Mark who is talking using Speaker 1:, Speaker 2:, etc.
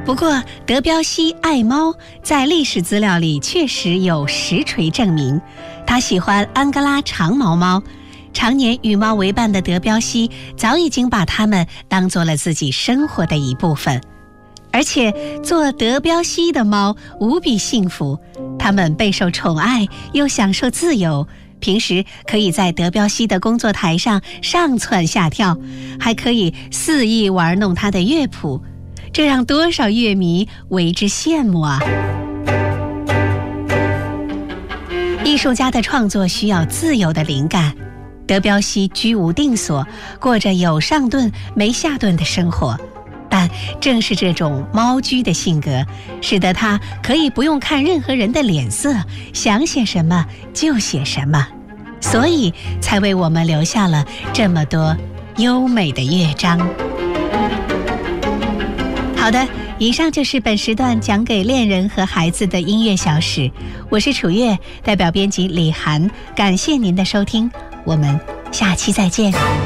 Speaker 1: 不过，德彪西爱猫，在历史资料里确实有实锤证明。他喜欢安哥拉长毛猫，常年与猫为伴的德彪西早已经把它们当做了自己生活的一部分。而且，做德彪西的猫无比幸福，它们备受宠爱，又享受自由。平时可以在德彪西的工作台上上蹿下跳，还可以肆意玩弄它的乐谱，这让多少乐迷为之羡慕啊！艺术家的创作需要自由的灵感，德彪西居无定所，过着有上顿没下顿的生活。但正是这种猫居的性格，使得他可以不用看任何人的脸色，想写什么就写什么，所以才为我们留下了这么多优美的乐章。好的，以上就是本时段讲给恋人和孩子的音乐小史，我是楚月，代表编辑李涵，感谢您的收听，我们下期再见。